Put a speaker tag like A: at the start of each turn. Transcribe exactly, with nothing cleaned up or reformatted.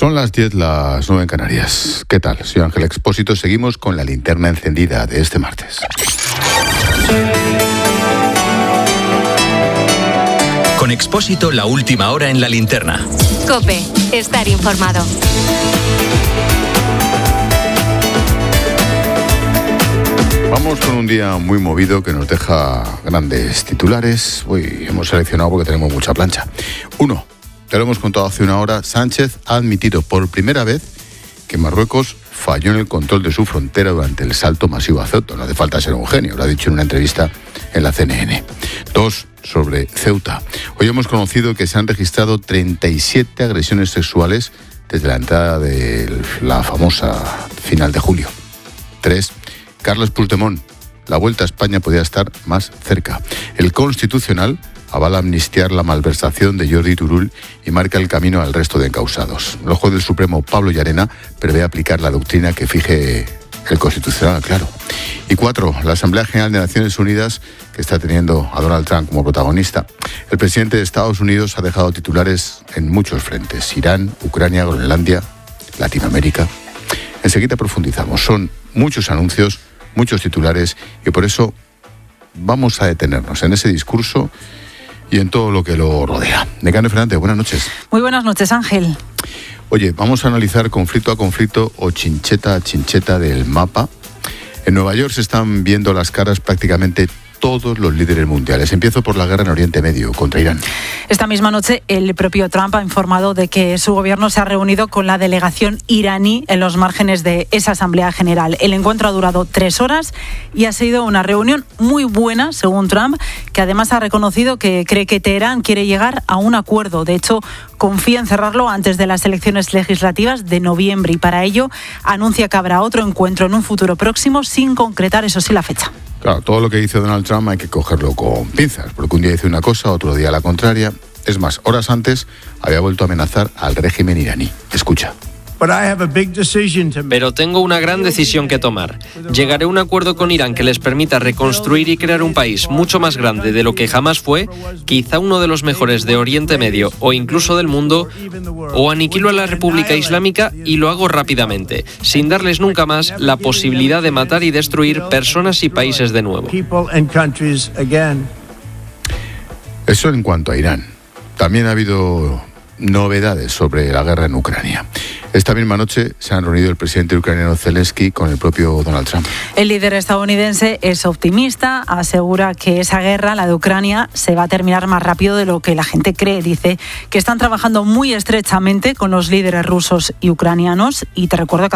A: Son las diez, las nueve en Canarias. ¿Qué tal? Soy Ángel Expósito. Seguimos con la linterna encendida de este martes.
B: Con Expósito, la última hora en la linterna.
C: COPE, estar informado.
A: Vamos con un día muy movido que nos deja grandes titulares. Hoy hemos seleccionado porque tenemos mucha plancha. Uno, te lo hemos contado hace una hora, Sánchez ha admitido por primera vez que Marruecos falló en el control de su frontera durante el salto masivo a Ceuta. No hace falta ser un genio, lo ha dicho en una entrevista en la C N N. Dos, sobre Ceuta. Hoy hemos conocido que se han registrado treinta y siete agresiones sexuales desde la entrada de la famosa final de julio. Tres, Carles Puigdemont. La vuelta a España podría estar más cerca. El Constitucional avala amnistiar la malversación de Jordi Turull y marca el camino al resto de encausados. El juez del Supremo, Pablo Llarena, prevé aplicar la doctrina que fije el Constitucional, claro. Y cuatro, la Asamblea General de Naciones Unidas, que está teniendo a Donald Trump como protagonista. El presidente de Estados Unidos ha dejado titulares en muchos frentes: Irán, Ucrania, Groenlandia, Latinoamérica. Enseguida profundizamos. Son muchos anuncios, muchos titulares, y por eso vamos a detenernos en ese discurso y en todo lo que lo rodea. Nekane Fernández, buenas noches.
D: Muy buenas noches, Ángel.
A: Oye, vamos a analizar conflicto a conflicto o chincheta a chincheta del mapa. En Nueva York se están viendo las caras prácticamente todos los líderes mundiales. Empiezo por la guerra en Oriente Medio contra Irán.
D: Esta misma noche el propio Trump ha informado de que su gobierno se ha reunido con la delegación iraní en los márgenes de esa Asamblea General. El encuentro ha durado tres horas y ha sido una reunión muy buena, según Trump, que además ha reconocido que cree que Teherán quiere llegar a un acuerdo. De hecho, confía en cerrarlo antes de las elecciones legislativas de noviembre y para ello anuncia que habrá otro encuentro en un futuro próximo sin concretar, eso sí, la fecha.
A: Claro, todo lo que dice Donald Trump hay que cogerlo con pinzas, porque un día dice una cosa, otro día la contraria. Es más, horas antes había vuelto a amenazar al régimen iraní. Escucha.
E: Pero tengo una gran decisión que tomar. Llegaré a un acuerdo con Irán que les permita reconstruir y crear un país mucho más grande de lo que jamás fue, quizá uno de los mejores de Oriente Medio o incluso del mundo, o aniquilo a la República Islámica y lo hago rápidamente, sin darles nunca más la posibilidad de matar y destruir personas y países de nuevo.
A: Eso en cuanto a Irán. También ha habido novedades sobre la guerra en Ucrania. Esta misma noche se han reunido el presidente ucraniano Zelensky con el propio Donald Trump.
D: El líder estadounidense es optimista, asegura que esa guerra, la de Ucrania, se va a terminar más rápido de lo que la gente cree. Dice que están trabajando muy estrechamente con los líderes rusos y ucranianos y te recuerdo que